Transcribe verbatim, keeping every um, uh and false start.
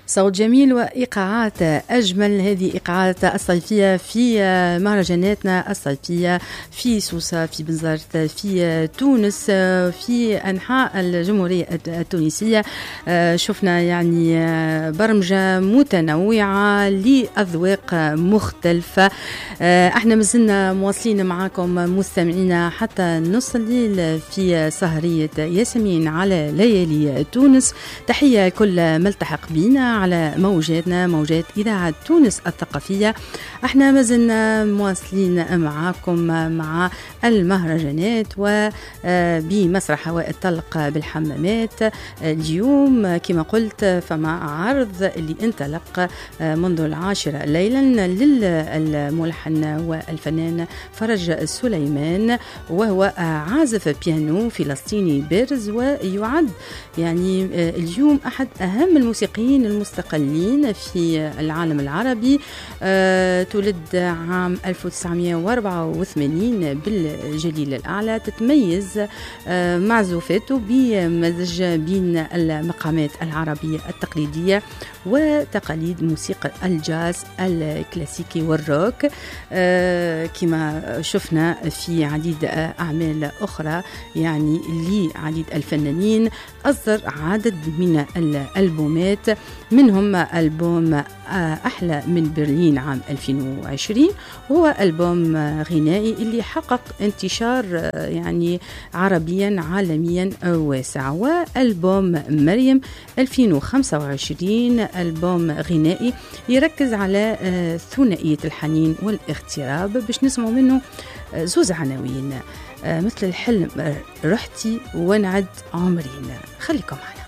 صوت جميل وإيقاعات أجمل. هذه إيقاعات الصيفية في مهرجاناتنا الصيفية في سوسة، في بنزرت، في تونس، في أنحاء الجمهورية التونسية. شفنا يعني برمجة متنوعة لأذواق مختلفة. احنا مازلنا مواصلين معاكم مستمعينا حتى نص الليل في سهرية ياسمين على ليالي تونس. تحية كل ملتحق بينا على موجاتنا، موجات إذاعة تونس الثقافية. احنا مازلنا مواصلين معاكم مع المهرجانات وبمسرح هواء الطلق بالحمامات. اليوم كما قلت فما عرض اللي انطلق منذ العاشرة ليلا للملحن والفنان فرج سليمان، وهو عازف بيانو فلسطيني بارز، ويعد يعني اليوم أحد أهم الموسيقيين المستقلين في العالم العربي. أه تولد عام ألف وتسعمائة وأربعة وثمانين بالجليل الأعلى. تتميز أه معزوفاته بمزج بين المقامات العربية التقليدية وتقاليد موسيقى الجاز الكلاسيكي والروك، أه كما شفنا في عديد أعمال أخرى يعني لعديد الفنانين. أصدر عدد من الألبومات، منهم ألبوم أحلى من برلين عام ألفين وعشرين، وهو ألبوم غنائي اللي حقق انتشار يعني عربيا عالميا واسع. وألبوم مريم ألفين وخمسة وعشرين ألبوم غنائي يركز على ثنائية الحنين والاغتراب، باش نسمعوا منه زوز عناوين مثل الحلم رحتي ونعد عمرين. خليكم معنا.